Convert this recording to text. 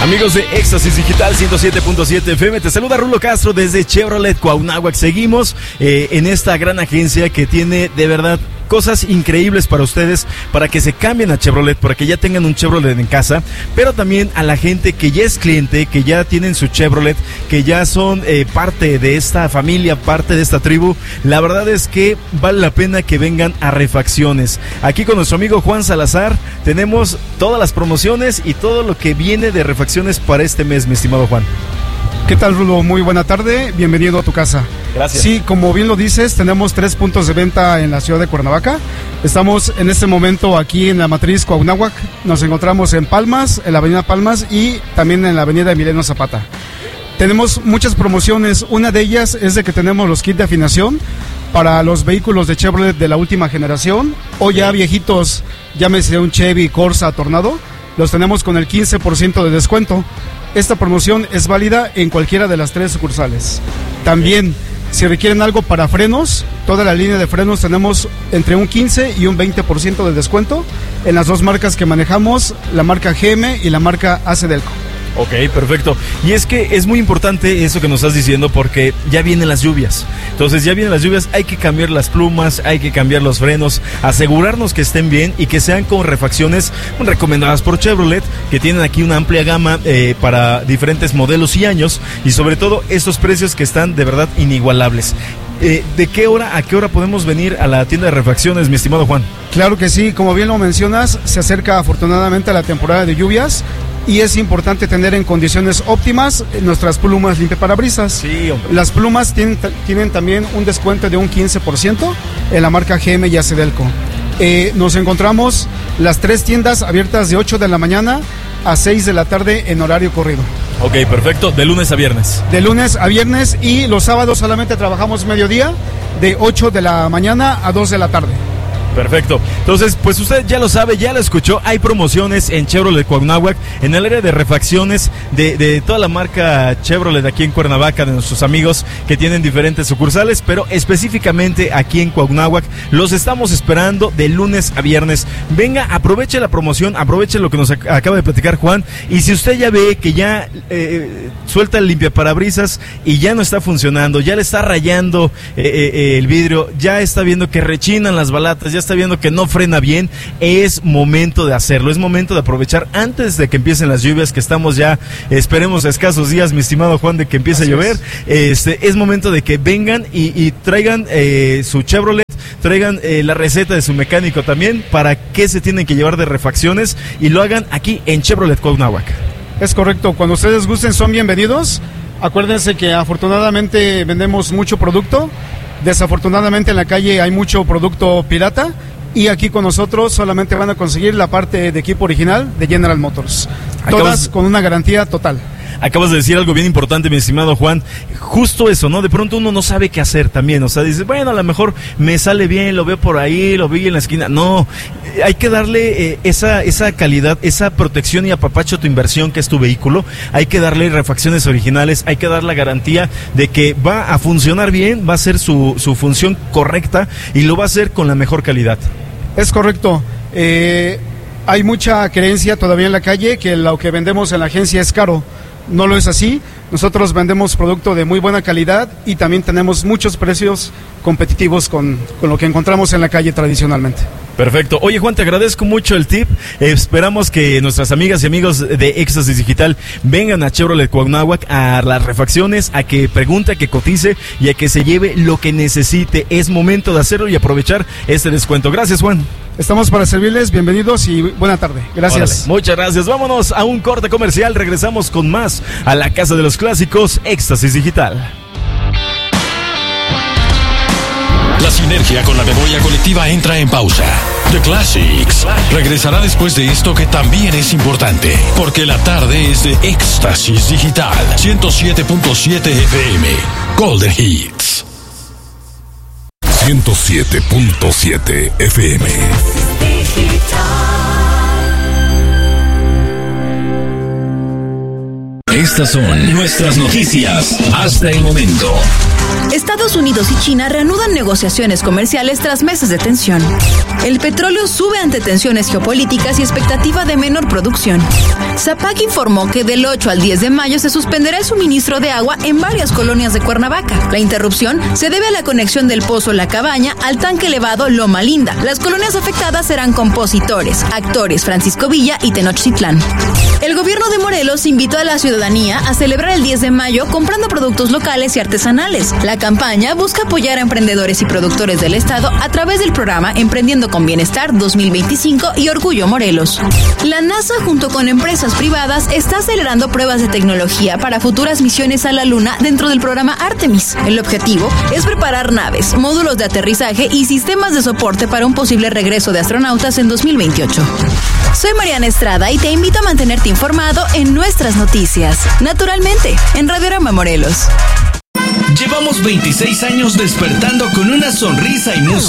Amigos de Éxtasis Digital 107.7 FM, te saluda Rulo Castro desde Chevrolet Cuauhnáhuac. Seguimos en esta gran agencia que tiene de verdad cosas increíbles para ustedes, para que se cambien a Chevrolet, para que ya tengan un Chevrolet en casa, pero también a la gente que ya es cliente, que ya tienen su Chevrolet, que ya son parte de esta familia, parte de esta tribu. La verdad es que vale la pena que vengan a Refacciones. Aquí con nuestro amigo Juan Salazar tenemos todas las promociones y todo lo que viene de Refacciones para este mes, mi estimado Juan. ¿Qué tal, Rulo? Muy buena tarde, bienvenido a tu casa. Gracias. Sí, como bien lo dices, tenemos 3 puntos de venta en la ciudad de Cuernavaca. Estamos en este momento aquí en la matriz Cuauhnáhuac. Nos encontramos en Palmas, en la avenida Palmas y también en la avenida Emiliano Zapata. Tenemos muchas promociones, una de ellas es de que tenemos los kits de afinación para los vehículos de Chevrolet de la última generación o ya viejitos, llámese un Chevy, Corsa, Tornado, los tenemos con el 15% de descuento. Esta promoción es válida en cualquiera de las 3 sucursales. También, si requieren algo para frenos, toda la línea de frenos tenemos entre un 15 y un 20% de descuento en las 2 marcas que manejamos, la marca GM y la marca AC Delco. Ok, perfecto. Y es que es muy importante eso que nos estás diciendo porque ya vienen las lluvias. Entonces ya vienen las lluvias, hay que cambiar las plumas, hay que cambiar los frenos, asegurarnos que estén bien y que sean con refacciones recomendadas por Chevrolet, que tienen aquí una amplia gama para diferentes modelos y años y sobre todo estos precios que están de verdad inigualables. ¿De qué hora a qué hora podemos venir a la tienda de refacciones, mi estimado Juan? Claro que sí, como bien lo mencionas, se acerca afortunadamente a la temporada de lluvias y es importante tener en condiciones óptimas nuestras plumas limpiaparabrisas. Sí, hombre. Las plumas tienen también un descuento de un 15% en la marca GM y AC Delco. Nos encontramos las 3 tiendas abiertas de 8 de la mañana a 6 de la tarde en horario corrido. Ok, perfecto, de lunes a viernes. De lunes a viernes y los sábados solamente trabajamos mediodía de 8 de la mañana a 2 de la tarde. Perfecto. Entonces, pues usted ya lo sabe, ya lo escuchó. Hay promociones en Chevrolet Cuauhnáhuac, en el área de refacciones de toda la marca Chevrolet aquí en Cuernavaca, de nuestros amigos que tienen diferentes sucursales, pero específicamente aquí en Cuauhnáhuac. Los estamos esperando de lunes a viernes. Venga, aproveche la promoción, aproveche lo que nos acaba de platicar Juan. Y si usted ya ve que ya suelta el limpiaparabrisas y ya no está funcionando, ya le está rayando el vidrio, ya está viendo que rechinan las balatas, ya está viendo que no frena bien, es momento de hacerlo, es momento de aprovechar antes de que empiecen las lluvias, que estamos ya, esperemos escasos días, mi estimado Juan, de que empiece a llover. Es momento de que vengan y traigan su Chevrolet, traigan la receta de su mecánico también, para qué se tienen que llevar de refacciones y lo hagan aquí en Chevrolet Cuauhnáhuac. Es correcto, cuando ustedes gusten son bienvenidos. Acuérdense que afortunadamente vendemos mucho producto. Desafortunadamente en la calle hay mucho producto pirata y aquí con nosotros solamente van a conseguir la parte de equipo original de General Motors. Todas con una garantía total. Acabas de decir algo bien importante, mi estimado Juan. Justo eso, ¿no? De pronto uno no sabe qué hacer también. O sea, dices, bueno, a lo mejor me sale bien, lo veo por ahí, lo vi en la esquina. No, hay que darle esa calidad, esa protección y apapacho a tu inversión, que es tu vehículo. Hay que darle refacciones originales, hay que dar la garantía de que va a funcionar bien, va a ser su función correcta y lo va a hacer con la mejor calidad. Es correcto. Hay mucha creencia todavía en la calle que lo que vendemos en la agencia es caro. No lo es así. Nosotros vendemos producto de muy buena calidad y también tenemos muchos precios competitivos con lo que encontramos en la calle tradicionalmente. Perfecto. Oye, Juan, te agradezco mucho el tip. Esperamos que nuestras amigas y amigos de Éxtasis Digital vengan a Chevrolet Cuauhnáhuac a las refacciones, a que pregunte, a que cotice y a que se lleve lo que necesite. Es momento de hacerlo y aprovechar este descuento. Gracias, Juan. Estamos para servirles, bienvenidos y buena tarde. Gracias. Órale, muchas gracias. Vámonos a un corte comercial. Regresamos con más a la Casa de los Clásicos, Éxtasis Digital. La sinergia con la memoria colectiva entra en pausa. The Classics regresará después de esto, que también es importante, porque la tarde es de Éxtasis Digital 107.7 FM Golden Hits. 107.7 FM. Estas son nuestras noticias hasta el momento. Estados Unidos y China reanudan negociaciones comerciales tras meses de tensión. El petróleo sube ante tensiones geopolíticas y expectativa de menor producción. Zapac informó que del 8 al 10 de mayo se suspenderá el suministro de agua en varias colonias de Cuernavaca. La interrupción se debe a la conexión del pozo La Cabaña al tanque elevado Loma Linda. Las colonias afectadas serán compositores, actores Francisco Villa y Tenochtitlán. El gobierno de Morelos invitó a la ciudadanía a celebrar el 10 de mayo comprando productos locales y artesanales. La campaña busca apoyar a emprendedores y productores del estado a través del programa Emprendiendo con Bienestar 2025 y Orgullo Morelos. La NASA, junto con empresas privadas, está acelerando pruebas de tecnología para futuras misiones a la Luna dentro del programa Artemis. El objetivo es preparar naves, módulos de aterrizaje y sistemas de soporte para un posible regreso de astronautas en 2028. Soy Mariana Estrada y te invito a mantenerte informado en nuestras noticias. Naturalmente, en Radiorama Morelos. Llevamos 26 años despertando con una sonrisa y música.